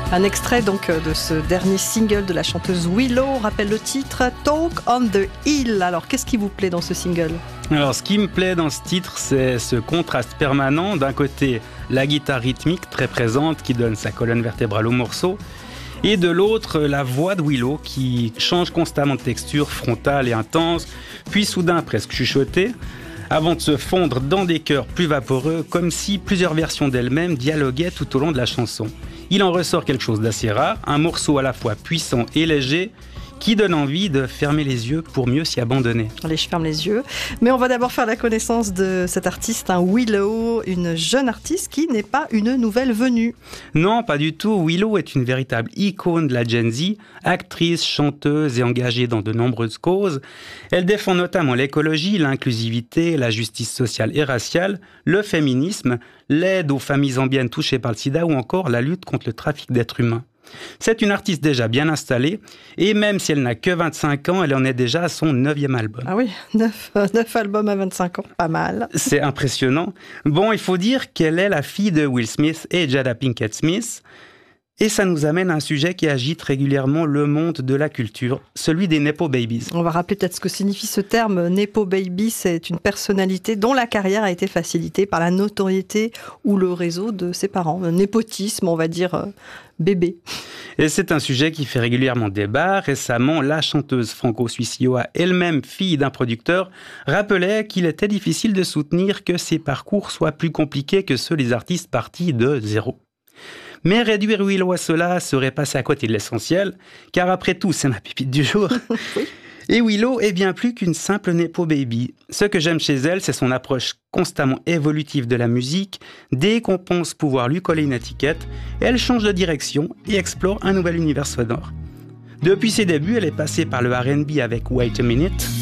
Un extrait donc de ce dernier single de la chanteuse Willow, on rappelle le titre Talk on the Hill. Alors qu'est-ce qui vous plaît dans ce single ? Alors ce qui me plaît dans ce titre, c'est ce contraste permanent. D'un côté, la guitare rythmique très présente qui donne sa colonne vertébrale au morceau, et de l'autre, la voix de Willow qui change constamment de texture frontale et intense, puis soudain presque chuchotée, avant de se fondre dans des chœurs plus vaporeux, comme si plusieurs versions d'elle-même dialoguaient tout au long de la chanson. Il en ressort quelque chose d'assez rare, un morceau à la fois puissant et léger, qui donne envie de fermer les yeux pour mieux s'y abandonner. Allez, je ferme les yeux. Mais on va d'abord faire la connaissance de cet artiste, Willow, une jeune artiste qui n'est pas une nouvelle venue. Non, pas du tout. Willow est une véritable icône de la Gen Z, actrice, chanteuse et engagée dans de nombreuses causes. Elle défend notamment l'écologie, l'inclusivité, la justice sociale et raciale, le féminisme, l'aide aux familles zambiennes touchées par le sida ou encore la lutte contre le trafic d'êtres humains. C'est une artiste déjà bien installée et même si elle n'a que 25 ans, elle en est déjà à son 9e album. Ah oui, 9 albums à 25 ans, pas mal. C'est impressionnant. Bon, il faut dire qu'elle est la fille de Will Smith et Jada Pinkett Smith. Et ça nous amène à un sujet qui agite régulièrement le monde de la culture, celui des Nepo Babies. On va rappeler peut-être ce que signifie ce terme. Nepo Baby, c'est une personnalité dont la carrière a été facilitée par la notoriété ou le réseau de ses parents. Un népotisme, on va dire bébé. Et c'est un sujet qui fait régulièrement débat. Récemment, la chanteuse franco-suisse Yoa, elle-même fille d'un producteur, rappelait qu'il était difficile de soutenir que ses parcours soient plus compliqués que ceux des artistes partis de zéro. Mais réduire Willow à cela serait passer à côté de l'essentiel, car après tout, c'est ma pépite du jour. Oui. Et Willow est bien plus qu'une simple Nepo Baby. Ce que j'aime chez elle, c'est son approche constamment évolutive de la musique. Dès qu'on pense pouvoir lui coller une étiquette, elle change de direction et explore un nouvel univers sonore. Depuis ses débuts, elle est passée par le R&B avec Wait a Minute,